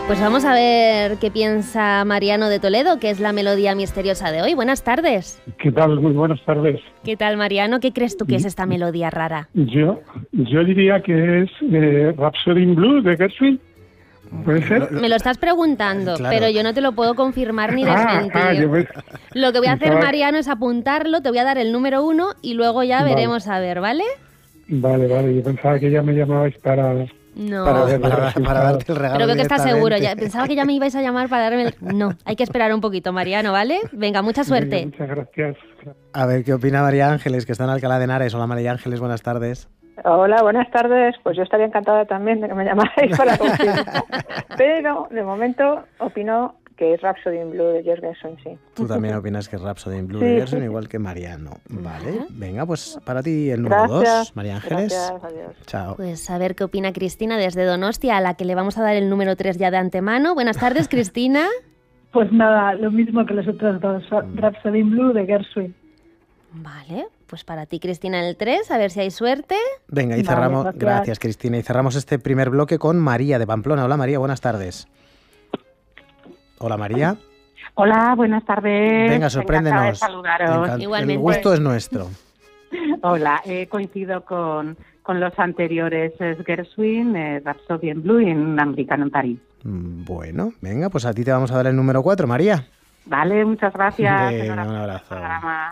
Pues vamos a ver qué piensa Mariano de Toledo, que es la melodía misteriosa de hoy. Buenas tardes. ¿Qué tal? Muy buenas tardes. ¿Qué tal, Mariano? ¿Qué crees tú que es esta melodía rara? Yo diría que es Rhapsody in Blue de Gershwin. ¿Puede ser? Me lo estás preguntando, claro. Pero yo no te lo puedo confirmar ni desmentir. Lo que voy a hacer, Mariano, es apuntarlo, te voy a dar el número 1 y luego ya veremos a ver, ¿vale? Vale. Yo pensaba que ya me llamabais para... No. Para darte el regalo. Pero creo que estás seguro. directamente. Pensaba que ya me ibais a llamar para darme el... No, hay que esperar un poquito, Mariano, ¿vale? Venga, mucha suerte. Venga, muchas gracias. A ver, ¿qué opina María Ángeles, que está en Alcalá de Henares? Hola, María Ángeles, buenas tardes. Hola, buenas tardes. Pues yo estaría encantada también de que me llamarais para confirmar. Pero, de momento, opino que es Rhapsody in Blue de George Gershwin, sí. Tú también opinas que es Rhapsody in Blue de Gershwin, igual que Mariano. Vale, venga, pues para ti el número 2, María Ángeles. Gracias, adiós. Chao. Pues a ver qué opina Cristina desde Donostia, a la que le vamos a dar el número 3 ya de antemano. Buenas tardes, Cristina. Pues nada, lo mismo que las otras dos, Rhapsody in Blue de Gershwin. Vale, pues para ti, Cristina, el 3, a ver si hay suerte. Venga, y cerramos, Vale, gracias Cristina, y cerramos este primer bloque con María de Pamplona. Hola María, buenas tardes. Hola María. Hola, buenas tardes. Venga, sorpréndenos. Encantada de saludaros. Igualmente. El gusto es nuestro. Hola, coincido con los anteriores, es Gershwin, Rhapsody in Blue y un americano en París. Bueno, venga, pues a ti te vamos a dar el número 4, María. Vale, muchas gracias. Venga, Enhorabuena un por el abrazo. programa.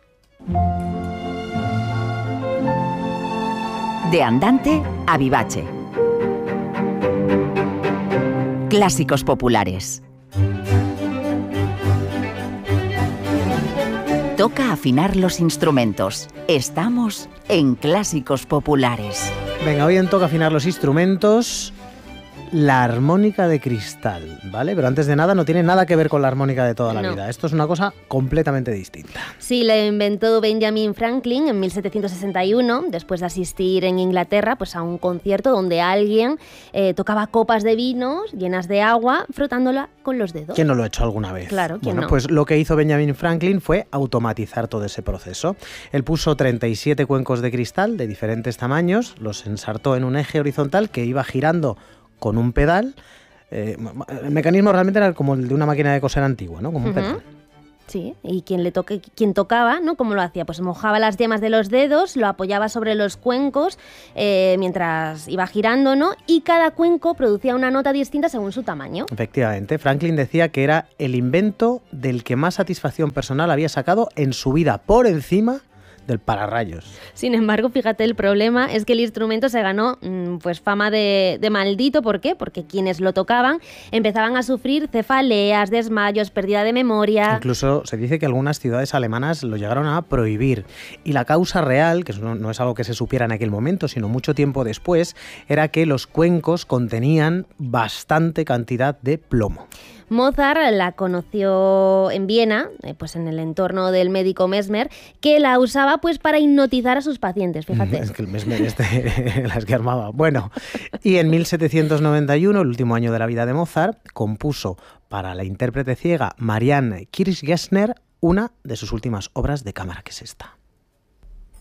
De andante a vivace. Clásicos populares. Toca afinar los instrumentos. Estamos en Clásicos Populares. Venga, hoy en Toca afinar los instrumentos, la armónica de cristal, ¿vale? Pero antes de nada no tiene nada que ver con la armónica de toda la vida. Esto es una cosa completamente distinta. Sí, la inventó Benjamin Franklin en 1761, después de asistir en Inglaterra pues a un concierto donde alguien tocaba copas de vino llenas de agua frotándola con los dedos. ¿Quién no lo ha hecho alguna vez? Claro, ¿quién no? Pues lo que hizo Benjamin Franklin fue automatizar todo ese proceso. Él puso 37 cuencos de cristal de diferentes tamaños, los ensartó en un eje horizontal que iba girando con un pedal. El mecanismo realmente era como el de una máquina de coser antigua, ¿no? Como un pedal. Sí, y quien tocaba, ¿no? ¿Cómo lo hacía? Pues mojaba las yemas de los dedos, lo apoyaba sobre los cuencos mientras iba girando, ¿no? Y cada cuenco producía una nota distinta según su tamaño. Efectivamente, Franklin decía que era el invento del que más satisfacción personal había sacado en su vida, por encima del pararrayos. Sin embargo, fíjate, el problema es que el instrumento se ganó pues fama de maldito. ¿Por qué? Porque quienes lo tocaban empezaban a sufrir cefaleas, desmayos, pérdida de memoria. Incluso se dice que algunas ciudades alemanas lo llegaron a prohibir. Y la causa real, que no es algo que se supiera en aquel momento, sino mucho tiempo después, era que los cuencos contenían bastante cantidad de plomo. Mozart la conoció en Viena, pues en el entorno del médico Mesmer, que la usaba pues para hipnotizar a sus pacientes, fíjate. Es que el Mesmer las que armaba. Bueno, y en 1791, el último año de la vida de Mozart, compuso para la intérprete ciega Marianne Kirschgessner una de sus últimas obras de cámara, que es esta.